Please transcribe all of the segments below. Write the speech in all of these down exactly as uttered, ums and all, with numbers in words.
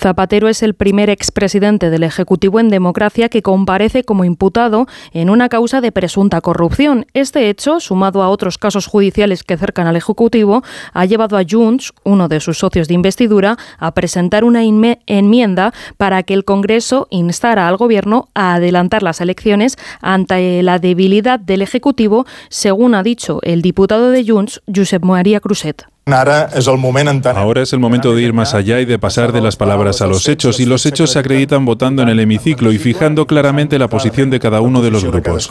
Zapatero es el primer expresidente del Ejecutivo en democracia que comparece como imputado en una causa de presunta corrupción. Este hecho, sumado a otros casos judiciales que cercan al Ejecutivo, ha llevado a Junts, uno de sus socios de investidura, a presentar una enmienda para que el Congreso instara al Gobierno a adelantar las elecciones ante la debilidad del Ejecutivo, según ha dicho el diputado de Junts, Josep María Cruzet. Ahora es el momento de ir más allá y de pasar de las palabras a los hechos, y los hechos se acreditan votando en el hemiciclo y fijando claramente la posición de cada uno de los grupos.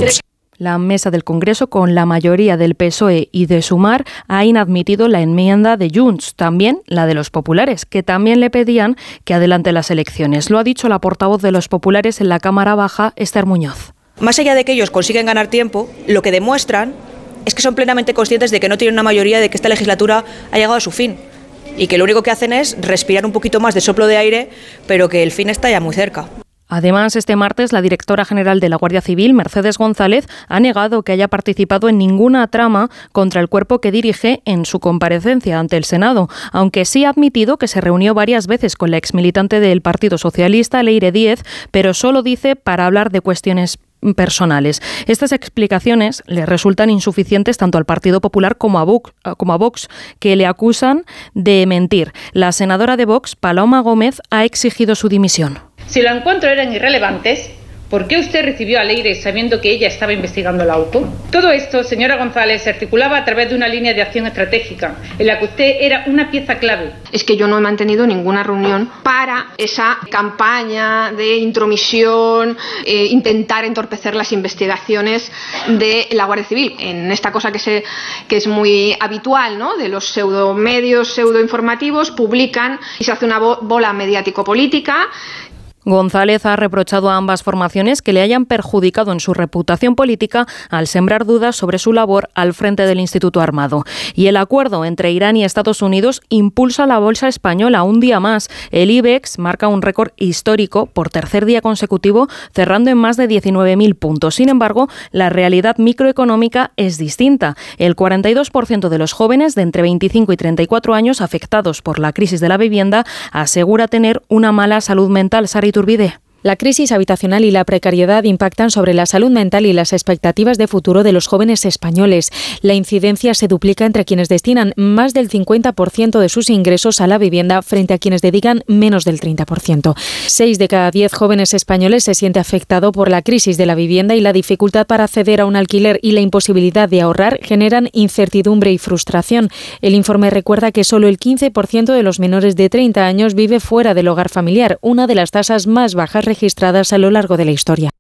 La mesa del Congreso, con la mayoría del P S O E y de Sumar, ha inadmitido la enmienda de Junts, también la de los populares, que también le pedían que adelante las elecciones. Lo ha dicho la portavoz de los populares en la Cámara Baja, Esther Muñoz. Más allá de que ellos consiguen ganar tiempo, lo que demuestran es que son plenamente conscientes de que no tienen una mayoría, de que esta legislatura ha llegado a su fin y que lo único que hacen es respirar un poquito más de soplo de aire, pero que el fin está ya muy cerca. Además, este martes, la directora general de la Guardia Civil, Mercedes González, ha negado que haya participado en ninguna trama contra el cuerpo que dirige en su comparecencia ante el Senado, aunque sí ha admitido que se reunió varias veces con la exmilitante del Partido Socialista, Leire Díez, pero solo dice para hablar de cuestiones personales. Estas explicaciones le resultan insuficientes tanto al Partido Popular como a Vox, como a Vox, que le acusan de mentir. La senadora de Vox, Paloma Gómez, ha exigido su dimisión. Si los encuentros eran irrelevantes, ¿por qué usted recibió a Leire sabiendo que ella estaba investigando el auto? Todo esto, señora González, se articulaba a través de una línea de acción estratégica, en la que usted era una pieza clave. Es que yo no he mantenido ninguna reunión para esa campaña de intromisión, eh, intentar entorpecer las investigaciones de la Guardia Civil, en esta cosa que, se, que es muy habitual, ¿no? De los pseudomedios, pseudoinformativos, publican y se hace una bola mediático-política. González ha reprochado a ambas formaciones que le hayan perjudicado en su reputación política al sembrar dudas sobre su labor al frente del Instituto Armado. Y el acuerdo entre Irán y Estados Unidos impulsa la bolsa española un día más. El IBEX marca un récord histórico por tercer día consecutivo, cerrando en más de diecinueve mil puntos. Sin embargo, la realidad microeconómica es distinta. El cuarenta y dos por ciento de los jóvenes de entre veinticinco y treinta y cuatro años afectados por la crisis de la vivienda asegura tener una mala salud mental. Sara Iturbide. La crisis habitacional y la precariedad impactan sobre la salud mental y las expectativas de futuro de los jóvenes españoles. La incidencia se duplica entre quienes destinan más del cincuenta por ciento de sus ingresos a la vivienda frente a quienes dedican menos del treinta por ciento. Seis de cada diez jóvenes españoles se siente afectado por la crisis de la vivienda, y la dificultad para acceder a un alquiler y la imposibilidad de ahorrar generan incertidumbre y frustración. El informe recuerda que solo el quince por ciento de los menores de treinta años vive fuera del hogar familiar, una de las tasas más bajas registradas a lo largo de la historia.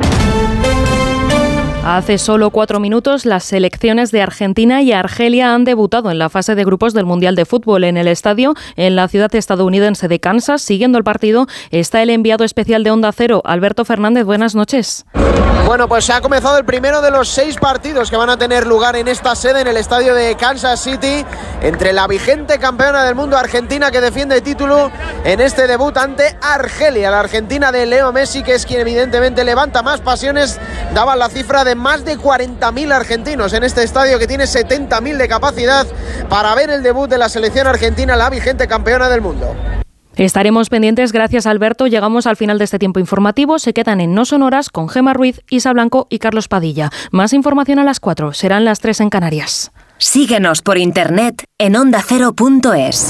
Hace solo cuatro minutos, las selecciones de Argentina y Argelia han debutado en la fase de grupos del Mundial de Fútbol. En el estadio, en la ciudad estadounidense de Kansas, siguiendo el partido, está el enviado especial de Onda Cero, Alberto Fernández. Buenas noches. Bueno, pues se ha comenzado el primero de los seis partidos que van a tener lugar en esta sede, en el estadio de Kansas City, entre la vigente campeona del mundo Argentina, que defiende el título en este debut ante Argelia. La Argentina de Leo Messi, que es quien evidentemente levanta más pasiones. Daban la cifra de más de cuarenta mil argentinos en este estadio, que tiene setenta mil de capacidad, para ver el debut de la selección argentina, la vigente campeona del mundo. Estaremos pendientes. Gracias, Alberto. Llegamos al final de este tiempo informativo. Se quedan en No Sonoras con Gemma Ruiz, Isa Blanco y Carlos Padilla. Más información a las cuatro. Serán las tres en Canarias. Síguenos por internet en onda cero punto es.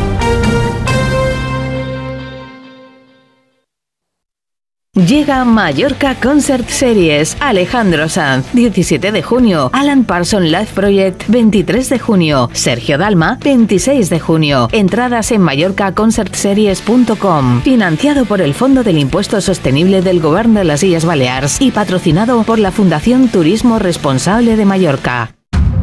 Llega Mallorca Concert Series. Alejandro Sanz, diecisiete de junio. Alan Parsons Live Project, veintitrés de junio. Sergio Dalma, veintiséis de junio. Entradas en mallorca concert series punto com. Financiado por el Fondo del Impuesto Sostenible del Govern de las Illes Balears y patrocinado por la Fundación Turismo Responsable de Mallorca.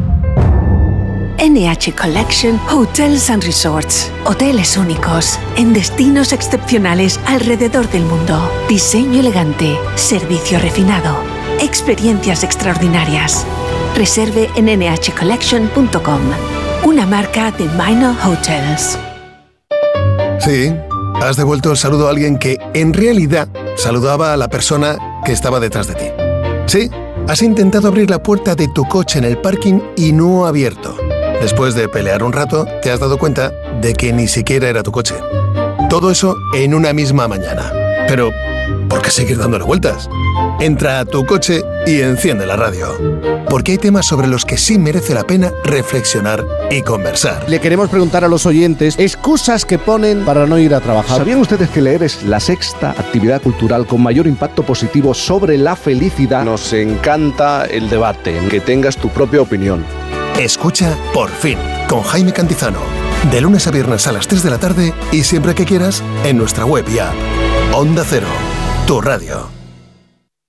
N H Collection Hotels and Resorts. Hoteles únicos, en destinos excepcionales alrededor del mundo. Diseño elegante, servicio refinado, experiencias extraordinarias. Reserve en ene hache collection punto com. Una marca de Minor Hotels. Sí, has devuelto el saludo a alguien que, en realidad, saludaba a la persona que estaba detrás de ti. Sí, has intentado abrir la puerta de tu coche en el parking y no ha abierto. Después de pelear un rato, te has dado cuenta de que ni siquiera era tu coche. Todo eso en una misma mañana. Pero, ¿por qué seguir dándole vueltas? Entra a tu coche y enciende la radio. Porque hay temas sobre los que sí merece la pena reflexionar y conversar. Le queremos preguntar a los oyentes excusas que ponen para no ir a trabajar. ¿Sabían ustedes que leer es la sexta actividad cultural con mayor impacto positivo sobre la felicidad? Nos encanta el debate, que tengas tu propia opinión. Escucha Por Fin, con Jaime Cantizano. De lunes a viernes a las tres de la tarde y siempre que quieras en nuestra web y app. Onda Cero, tu radio.